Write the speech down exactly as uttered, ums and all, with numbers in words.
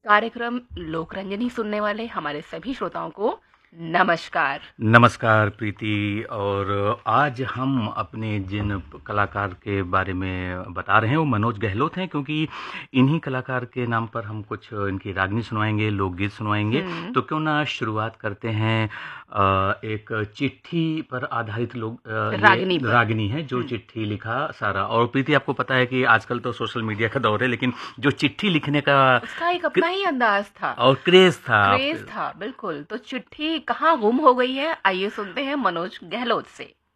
कार्यक्रम लोकरंजनी सुनने वाले हमारे सभी श्रोताओं को नमस्कार। नमस्कार प्रीति। और आज हम अपने जिन कलाकार के बारे में बता रहे हैं वो मनोज गहलोत हैं, क्योंकि इन्हीं कलाकार के नाम पर हम कुछ इनकी रागनी सुनवाएंगे, लोकगीत सुनवाएंगे। हम्म, तो क्यों ना शुरुआत करते हैं अ, एक चिट्ठी पर आधारित लोग अ, रागनी ये पर। रागनी है जो हम्म, चिट्ठी लिखा सारा। और प्रीति, आपको पता है कि आजकल तो सोशल मीडिया का दौर है, लेकिन जो चिट्ठी लिखने का उसका एक अपना ही अंदाज था, और क्रेज था। क्रेज था। बिल्कुल। तो चिट्ठी कहाँ गुम हो गई है, आइए सुनते हैं मनोज गहलोत से।